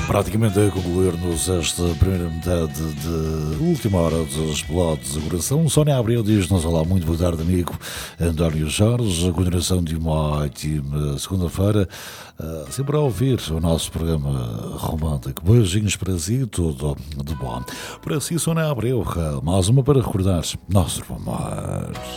Praticamente a concluir-nos esta primeira metade de última hora dos Pelotas de Coração. Sónia Abreu diz-nos: olá, muito boa tarde, amigo António Jorge. A continuação de uma ótima segunda-feira, sempre a ouvir o nosso programa romântico. Beijinhos para si, tudo de bom. Para si, Sónia Abreu, mais uma para recordar nosso amor.